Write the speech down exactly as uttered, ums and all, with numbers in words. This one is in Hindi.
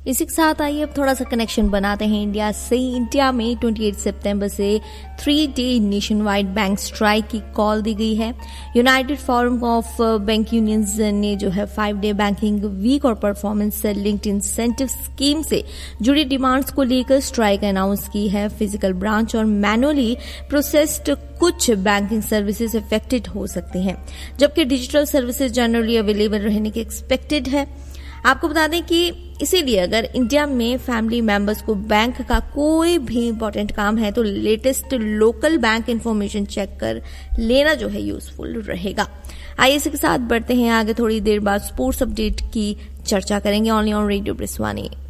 इसी के साथ आइए अब थोड़ा सा कनेक्शन बनाते हैं इंडिया से। इंडिया में अट्ठाईस सितंबर से three day nation wide bank strike की कॉल दी गई है। United forum of bank unions ने जो है फाइव डे बैंकिंग वीक और परफॉर्मेंस से लिंक्ड इंसेंटिव स्कीम से जुड़ी डिमांड्स को लेकर स्ट्राइक अनाउंस की है। फिजिकल ब्रांच और मैनुअली प्रोसेस्ड कुछ बैंकिंग सर्विसेज अफेक्टेड हो सकती हैं, जबकि डिजिटल सर्विसेज जनरली अवेलेबल रहने की एक्सपेक्टेड है। आपको बता दें कि इसीलिए अगर इंडिया में फैमिली मेंबर्स को बैंक का कोई भी इंपॉर्टेंट काम है तो latest local bank information check कर लेना जो है यूजफुल रहेगा। आइए इसी के साथ बढ़ते हैं आगे। थोड़ी देर बाद स्पोर्ट्स अपडेट की चर्चा करेंगे ओनली ऑन रेडियो ब्रिस्वानी।